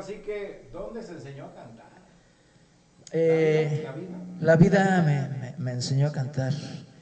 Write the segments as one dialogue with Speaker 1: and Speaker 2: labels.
Speaker 1: ahora sí que, ¿dónde se enseñó a cantar?
Speaker 2: La vida me enseñó a cantar.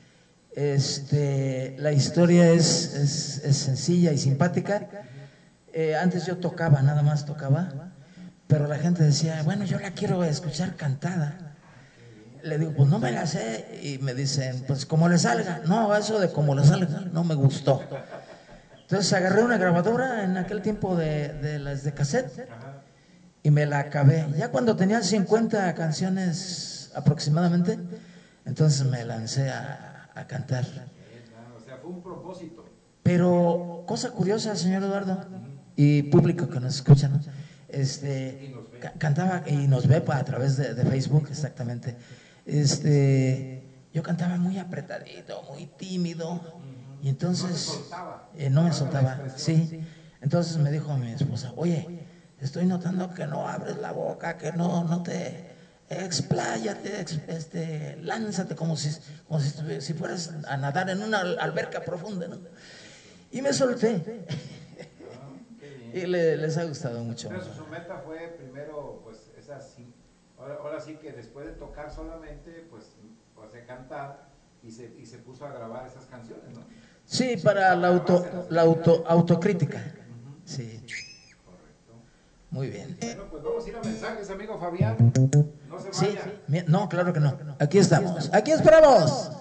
Speaker 2: La historia es sencilla y simpática. Antes yo tocaba, nada más tocaba, pero la gente decía, bueno, yo la quiero escuchar cantada. Le digo, pues no me la sé. Y me dicen, pues como le salga. No, eso de como le salga no me gustó. Entonces agarré una grabadora en aquel tiempo de las de cassette y me la acabé. Ya cuando tenía 50 canciones aproximadamente, entonces me lancé a cantar.
Speaker 1: O sea, fue un propósito.
Speaker 2: Pero cosa curiosa, señor Eduardo, y público que nos escucha, ¿no? Cantaba y nos ve a través de Facebook, exactamente. Yo cantaba muy apretadito, muy tímido, y entonces no me soltaba, sí. Entonces me dijo mi esposa, oye, estoy notando que no abres la boca, que no te expláyate, lánzate como si fueras a nadar en una alberca profunda, ¿no? Y me solté. Y les ha gustado mucho.
Speaker 1: Entonces su meta fue primero, pues, ahora sí que después de tocar solamente, pues de cantar y se puso a grabar esas canciones, ¿no?
Speaker 2: Sí, para la autocrítica. Sí.
Speaker 1: Correcto.
Speaker 2: Muy bien.
Speaker 1: Bueno, pues vamos a ir a mensajes, amigo Fabián. No se vaya.
Speaker 2: Sí, no, claro que no. Aquí estamos. Aquí esperamos.